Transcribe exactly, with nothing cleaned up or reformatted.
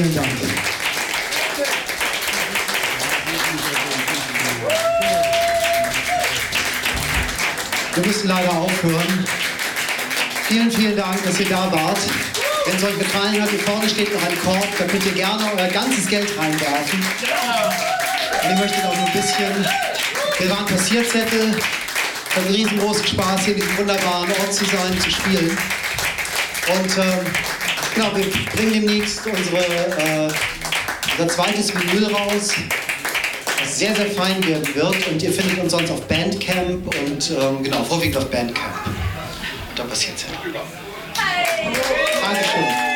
Vielen Dank. Wir müssen leider aufhören. Vielen, vielen Dank, dass ihr da wart. Wenn es euch gefallen hat, hier vorne steht noch ein Korb, da könnt ihr gerne euer ganzes Geld reinwerfen. Und ich möchte noch ein bisschen, wir waren Passierzettel, einen riesengroßen Spaß, hier in diesem wunderbaren Ort zu sein, zu spielen. Und ähm, genau, wir bringen demnächst unsere, äh, unser zweites Vinyl raus, das sehr, sehr fein werden wird. Und ihr findet uns sonst auf Bandcamp und ähm, genau, vorwiegend auf Bandcamp. Und da passiert es ja. Dankeschön.